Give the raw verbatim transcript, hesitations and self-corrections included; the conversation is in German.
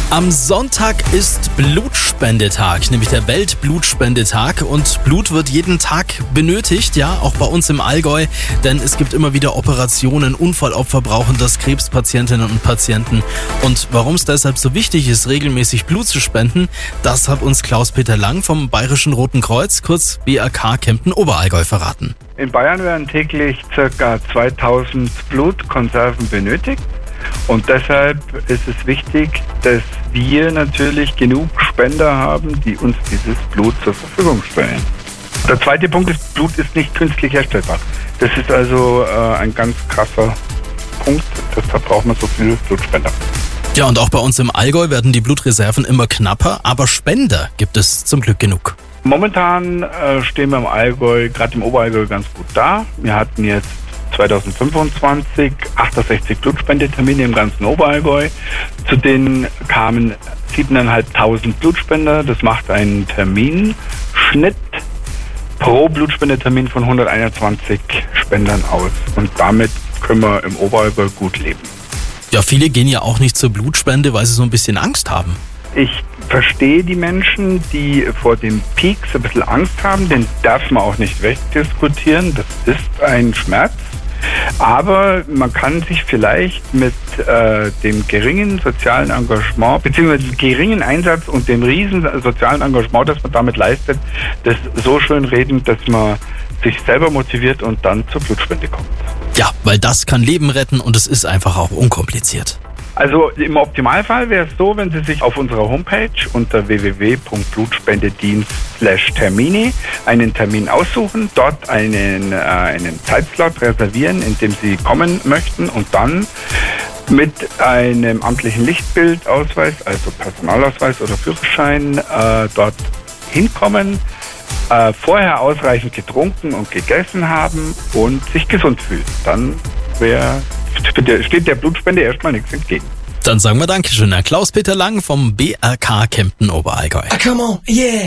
Am Sonntag ist Blutspendetag, nämlich der Weltblutspendetag, und Blut wird jeden Tag benötigt, ja, auch bei uns im Allgäu, denn es gibt immer wieder Operationen, Unfallopfer brauchen das, Krebspatientinnen und Patienten. Und warum es deshalb so wichtig ist, regelmäßig Blut zu spenden, das hat uns Klaus-Peter Lang vom Bayerischen Roten Kreuz, kurz B R K Kempten Oberallgäu, verraten. In Bayern werden täglich ca. zweitausend Blutkonserven benötigt. Und deshalb ist es wichtig, dass wir natürlich genug Spender haben, die uns dieses Blut zur Verfügung stellen. Der zweite Punkt ist, Blut ist nicht künstlich herstellbar. Das ist also äh, ein ganz krasser Punkt, deshalb brauchen wir so viele Blutspender. Ja, und auch bei uns im Allgäu werden die Blutreserven immer knapper, aber Spender gibt es zum Glück genug. Momentan äh, stehen wir im Allgäu, gerade im Oberallgäu, ganz gut da. Wir hatten jetzt zweitausendfünfundzwanzig achtundsechzig Blutspendetermine im ganzen Oberallgäu. Zu denen kamen siebentausendfünfhundert Blutspender. Das macht einen Terminschnitt pro Blutspendetermin von hunderteinundzwanzig Spendern aus. Und damit können wir im Oberallgäu gut leben. Ja, viele gehen ja auch nicht zur Blutspende, weil sie so ein bisschen Angst haben. Ich verstehe die Menschen, die vor dem Peaks ein bisschen Angst haben. Den darf man auch nicht wegdiskutieren. Das ist ein Schmerz. Aber man kann sich vielleicht mit äh, dem geringen sozialen Engagement, beziehungsweise dem geringen Einsatz und dem riesen sozialen Engagement, das man damit leistet, das so schön reden, dass man sich selber motiviert und dann zur Blutspende kommt. Ja, weil das kann Leben retten und es ist einfach auch unkompliziert. Also im Optimalfall wäre es so, wenn Sie sich auf unserer Homepage unter w w w punkt blutspendedienst slash termine einen Termin aussuchen, dort einen, äh, einen Zeitslot reservieren, in dem Sie kommen möchten, und dann mit einem amtlichen Lichtbildausweis, also Personalausweis oder Führerschein, äh, dort hinkommen, äh, vorher ausreichend getrunken und gegessen haben und sich gesund fühlen. Dann wäre steht der Blutspende erstmal nichts entgegen. Dann sagen wir Dankeschön, Herr Klaus-Peter Lang vom B R K Kempten Oberallgäu. Ah, come on, yeah!